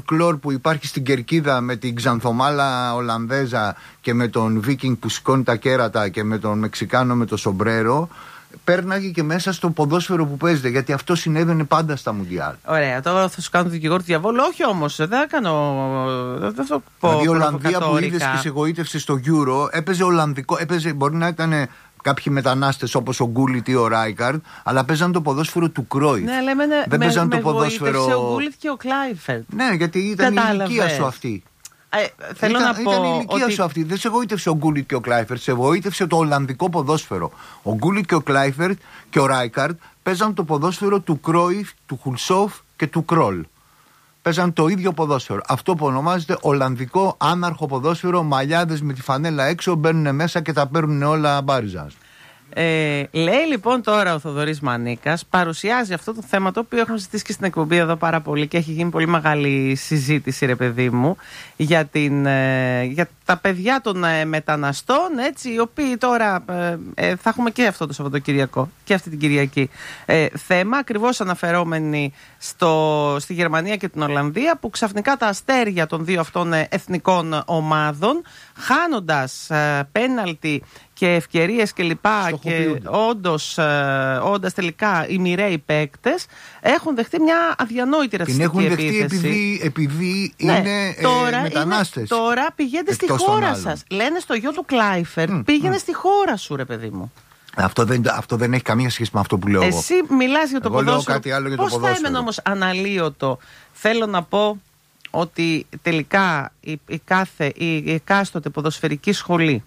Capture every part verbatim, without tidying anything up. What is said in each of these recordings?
folklore που υπάρχει στην Κερκίδα με την Ξανθομάλα Ολλανδέζα και με τον Βίκινγκ που σηκώνει τα κέρατα και με τον Μεξικάνο με το σομπρέρο, πέρναγε και μέσα στο ποδόσφαιρο που παίζεται, γιατί αυτό συνέβαινε πάντα στα Μουντιάλ. Ωραία, τώρα θα σου κάνω τον δικηγόρο του διαβόλου. Όχι όμως, δεν θα κάνω. Δεν θα πω. Δηλαδή η Ολλανδία που είδες και σε εγωίτευσε στο Euro έπαιζε Ολλανδικό. Έπαιζε, μπορεί να ήταν κάποιοι μετανάστες όπως ο Γκούλιτ ή ο Ράικαρντ, αλλά παίζαν το ποδόσφαιρο του Κρόιφ. Ναι, λέμε, ναι, δεν με, παίζαν με το ποδόσφαιρο. Ο Γκούλιτ και ο Κλάιφερτ. Ναι, γιατί ήταν Κατάλαβες. η ηλικία σου αυτή. Ε, θέλω ήταν, να πω ήταν η ηλικία ότι... σου αυτή. Δεν σε εγωίτευσε ο Γκούλιτ και ο Κλάιφερτ, σε εγωίτευσε το Ολλανδικό ποδόσφαιρο. Ο Γκούλιτ και ο Κλάιφερτ και ο Ράικαρντ παίζαν το ποδόσφαιρο του Κρόιφ, του Χουλσόφ και του Κρόλ. Παίζαν το ίδιο ποδόσφαιρο. Αυτό που ονομάζεται Ολλανδικό άναρχο ποδόσφαιρο. Μαλλιάδες με τη φανέλα έξω μπαίνουν μέσα και τα παίρνουν όλα μπάριζα. Ε, λέει λοιπόν τώρα ο Θοδωρής Μανίκας, παρουσιάζει αυτό το θέμα το οποίο έχουμε συζητήσει και στην εκπομπή εδώ πάρα πολύ και έχει γίνει πολύ μεγάλη συζήτηση, ρε παιδί μου, για, την, ε, για τα παιδιά των ε, μεταναστών, έτσι, οι οποίοι τώρα ε, ε, θα έχουμε και αυτό το Σαββατοκυριακό και αυτή την Κυριακή ε, θέμα, ακριβώς αναφερόμενοι στο, στη Γερμανία και την Ολλανδία, που ξαφνικά τα αστέρια των δύο αυτών ε, εθνικών ομάδων, χάνοντας ε, πέναλτι και ευκαιρίες και λοιπά, και όντως, ε, όντας τελικά οι μοιραίοι παίκτες, έχουν δεχτεί μια αδιανόητη ρατσιστική επίθεση. Την έχουν δεχτεί επειδή, επειδή ναι, είναι τώρα, ε, μετανάστες. Είναι, τώρα πηγαίνετε στη χώρα σας. Λένε στο γιο του Κλάιφερτ, mm, πήγαινε mm. στη χώρα σου, ρε παιδί μου. Αυτό δεν, αυτό δεν έχει καμία σχέση με αυτό που λέω εγώ. Εσύ μιλάς για το εγώ ποδόσφαιρο. Λέω κάτι άλλο για πώς το ποδόσφαιρο. θα έμενε όμως αναλύωτο? Θέλω να πω ότι τελικά η, η κάθε, η, η εκάστοτε ποδοσφαιρική σχολή,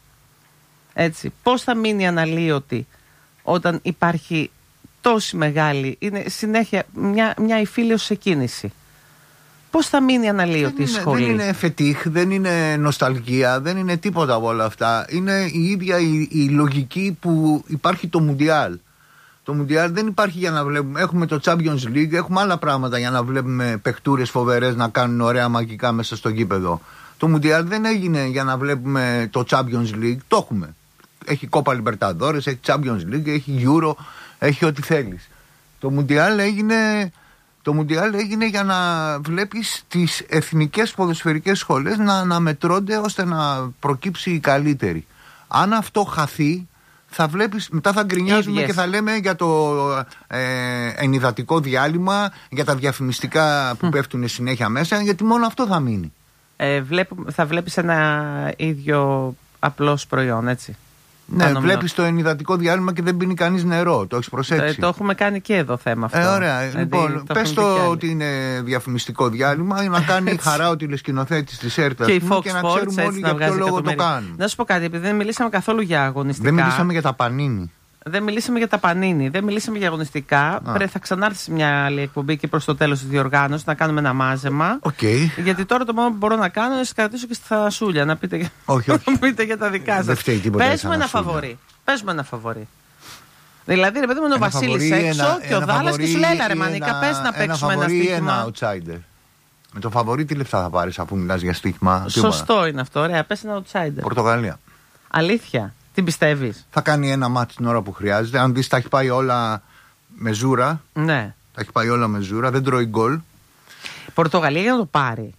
έτσι, πώς θα μείνει αναλύωτη όταν υπάρχει τόση μεγάλη, είναι συνέχεια μια, μια υφήλιος σε κίνηση? Πώς θα μείνει αναλύωτη η σχολή? Δεν είναι φετίχ, δεν είναι νοσταλγία, δεν είναι τίποτα από όλα αυτά. Είναι η ίδια η, η λογική που υπάρχει το Μουντιάλ. Το Μουντιάλ δεν υπάρχει για να βλέπουμε. Έχουμε το Champions League, έχουμε άλλα πράγματα για να βλέπουμε παιχτούρες φοβερές να κάνουν ωραία μαγικά μέσα στο γήπεδο. Το Μουντιάλ δεν έγινε για να βλέπουμε το Champions League, το έχουμε. Έχει Copa Libertadores, έχει Champions League, έχει Euro, έχει ό,τι θέλεις. Το Μουντιάλ έγινε, το Μουντιάλ έγινε για να βλέπεις τις εθνικές ποδοσφαιρικές σχολές να αναμετρώνται ώστε να προκύψει η καλύτερη. Αν αυτό χαθεί, θα βλέπεις, μετά θα γκρινιάζουμε και θα λέμε για το ε, ενυδατικό διάλειμμα, για τα διαφημιστικά που πέφτουν συνέχεια μέσα, γιατί μόνο αυτό θα μείνει. Ε, βλέπ, θα βλέπεις ένα ίδιο απλώς προϊόν, έτσι. Ναι, βλέπεις το ενυδατικό διάλειμμα και δεν πίνει κανείς νερό. Το έχεις προσέξει? Ε, το έχουμε κάνει και εδώ θέμα αυτό. Ε, ωραία. Δηλαδή, λοιπόν, το πες το ότι είναι διαφημιστικό διάλειμμα, να κάνει χαρά ο τηλεσκηνοθέτης της ΕΡΤ και, και να ξέρουμε όλοι για ποιο λόγο το κάνουν. Να σου πω κάτι, επειδή δεν μιλήσαμε καθόλου για αγωνιστικά. Δεν μιλήσαμε για τα πανίνι. Δεν μιλήσαμε για τα πανίνι, δεν μιλήσαμε για αγωνιστικά. Πρέ, θα ξανάρθει σε μια άλλη εκπομπή και προς το τέλος της διοργάνωσης να κάνουμε ένα μάζεμα. Okay. Γιατί τώρα το μόνο που μπορώ να κάνω είναι να σας κρατήσω και στα σούλια να πείτε, όχι, όχι. να πείτε για τα δικά σας. Πες μου ένα φαβορί. Πες μου ένα φαβορί. Δηλαδή, ρε παιδί μου, είναι ο Βασίλης έξω ένα, και ο Δάλλας και σου λέει, έλα ρε Μανίκα, πες να παίξουμε ένα, ένα στοίχημα. Ένα outsider. Με το φαβορί τι λεφτά θα πάρεις αφού μιλάς για στοίχημα? Σωστό είναι αυτό, ωραία, πες ένα outsider. Πορτογαλία. Αλήθεια? Την πιστεύεις? Θα κάνει ένα μάτι την ώρα που χρειάζεται. Αν δεις, τα έχει πάει όλα με ζούρα. Ναι. Τα έχει πάει όλα με ζούρα. Δεν τρώει γκολ. Πορτογαλία για να το πάρει.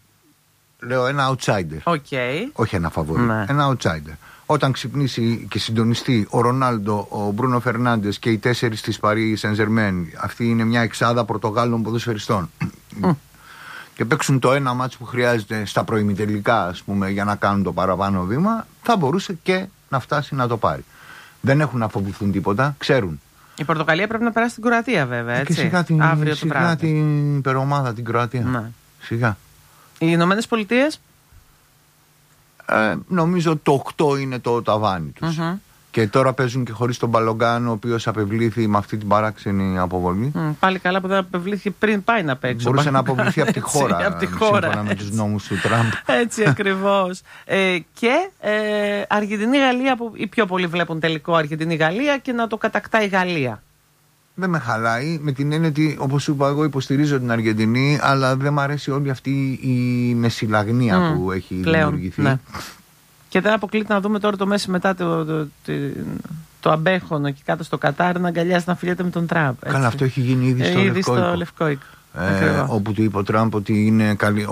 Λέω ένα outsider. Okay. Όχι ένα φαβορί. Ναι. Ένα outsider. Όταν ξυπνήσει και συντονιστεί ο Ρονάλντο, ο Μπρούνο Φερνάντες και οι τέσσερις της Παρί Σεν Ζερμέν, αυτή είναι μια εξάδα Πορτογάλων ποδοσφαιριστών. Mm. Και παίξουν το ένα μάτς που χρειάζεται στα προημιτελικά, ας πούμε, για να κάνουν το παραπάνω βήμα, θα μπορούσε και να φτάσει να το πάρει. Δεν έχουν να φοβηθούν τίποτα, ξέρουν. Η Πορτογαλία πρέπει να περάσει στην Κροατία, βέβαια. Έτσι. Και σιγά την, αύριο σιγά το την υπερομάδα, την Κροατία. Ναι. Σιγά. Οι Ηνωμένες Πολιτείες. Ε, νομίζω το οκτώ είναι το ταβάνι τους. Mm-hmm. Και τώρα παίζουν και χωρίς τον Μπαλογκάν, ο οποίος απευλήθη με αυτή την παράξενη αποβολή. Mm, πάλι καλά που δεν απευλήθηκε πριν πάει να παίξει. Μπορούσε να αποβληθεί από τη χώρα. Από τη χώρα. Σύμφωνα με τους νόμους του Τραμπ. Έτσι ακριβώς. ε, και ε, Αργεντινή-Γαλλία, που οι πιο πολλοί βλέπουν τελικό Αργεντινή-Γαλλία και να το κατακτάει η Γαλλία. Δεν με χαλάει, με την έννοια ότι, όπως σου είπα, εγώ υποστηρίζω την Αργεντινή, αλλά δεν μου αρέσει όλη αυτή η μεσηλαγνία mm, που έχει πλέον δημιουργηθεί. Ναι. Και δεν αποκλείται να δούμε τώρα το Μέση μετά το, το, το, το αμπέχονο και κάτω στο Κατάρ να αγκαλιάζει να φιλιέται με τον Τραμπ. Καλά, αυτό έχει γίνει ήδη στο, ε, ήδη Λευκό, στο Λευκό Οίκο. Ε, όπου του είπε ο Τραμπ ότι είναι καλή,